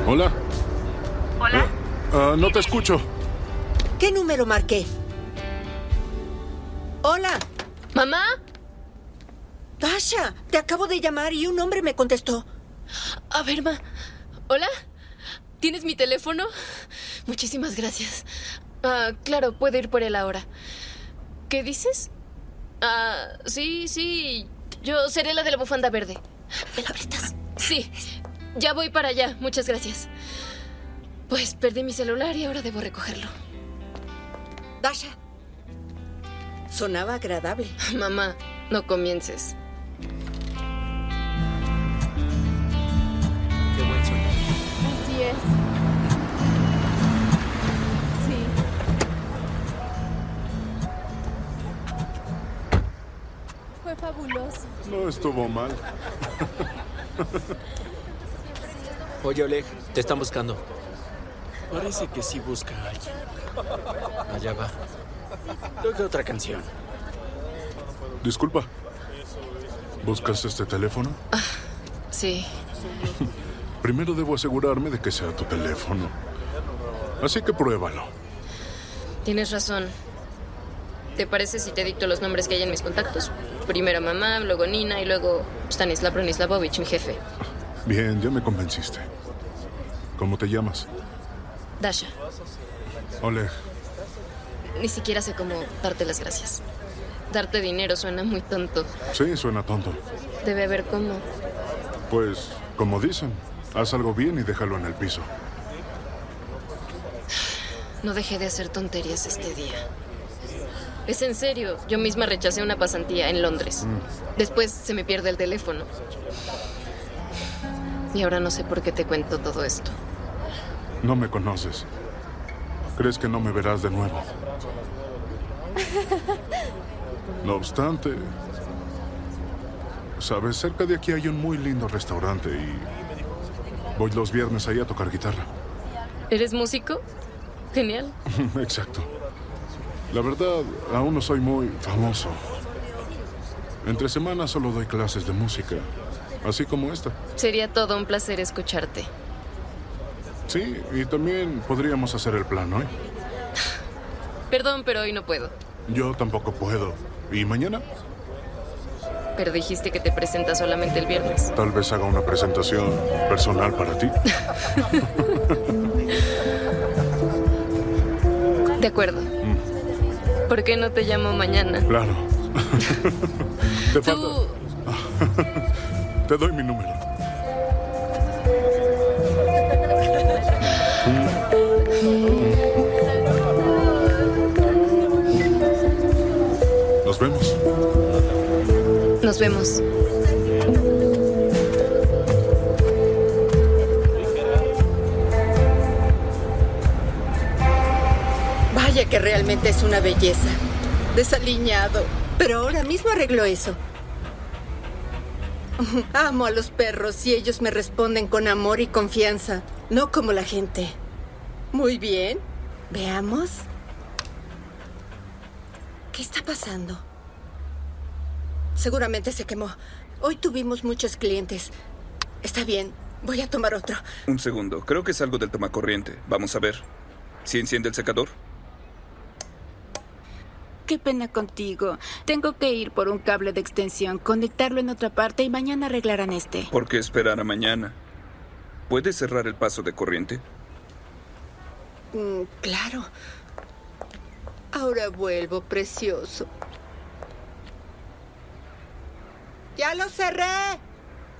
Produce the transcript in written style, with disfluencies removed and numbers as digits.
Hola. ¿Hola? No te escucho. ¿Qué número marqué? Hola. ¿Mamá? Dasha, te acabo de llamar y un hombre me contestó. A ver, ¿Hola? ¿Tienes mi teléfono? Muchísimas gracias. Claro, puedo ir por él ahora. ¿Qué dices? Sí. Yo seré la de la bufanda verde. ¿Me la prestas? Sí. Ya voy para allá. Muchas gracias. Pues perdí mi celular y ahora debo recogerlo. Dasha. Sonaba agradable. Mamá, no comiences. Qué buen sueño. Así es. Sí. Fue fabuloso. No estuvo mal. Oye, Oleg, te están buscando. Parece que sí busca a alguien. Allá va. Toca otra canción. Disculpa. ¿Buscas este teléfono? Sí. Primero debo asegurarme de que sea tu teléfono. Así que pruébalo. Tienes razón. ¿Te parece si te dicto los nombres que hay en mis contactos? Primero mamá, luego Nina y luego Stanislav Bronislavovich, mi jefe. Bien, ya me convenciste. ¿Cómo te llamas? Dasha. Oleg. Ni siquiera sé cómo darte las gracias. Darte dinero suena muy tonto. Sí, suena tonto. Debe haber cómo. Pues, como dicen, haz algo bien y déjalo en el piso. No dejé de hacer tonterías este día. Es en serio. Yo misma rechacé una pasantía en Londres. Después se me pierde el teléfono. Y ahora no sé por qué te cuento todo esto. No me conoces. ¿Crees que no me verás de nuevo? No obstante, sabes, cerca de aquí hay un muy lindo restaurante y voy los viernes ahí a tocar guitarra. ¿Eres músico? Genial. Exacto. La verdad, aún no soy muy famoso. Entre semanas solo doy clases de música, así como esta. Sería todo un placer escucharte. Sí, y también podríamos hacer el plan hoy. Perdón, pero hoy no puedo. Yo tampoco puedo. ¿Y mañana? Pero dijiste que te presentas solamente el viernes. Tal vez haga una presentación personal para ti. De acuerdo. ¿Por qué no te llamo mañana? Claro. Te falta... Tú... Te doy mi número. Nos vemos. Nos vemos. Vaya que realmente es una belleza. Desaliñado. Pero ahora mismo arreglo eso. Amo a los perros y ellos me responden con amor y confianza. No como la gente. Muy bien. Veamos. ¿Qué está pasando? Seguramente se quemó. Hoy tuvimos muchos clientes. Está bien, voy a tomar otro. Un segundo, creo que es algo del tomacorriente. Vamos a ver. ¿Sí enciende el secador? Qué pena contigo. Tengo que ir por un cable de extensión, conectarlo en otra parte y mañana arreglarán este. ¿Por qué esperar a mañana? ¿Puedes cerrar el paso de corriente? Claro. Ahora vuelvo, precioso. ¡Ya lo cerré!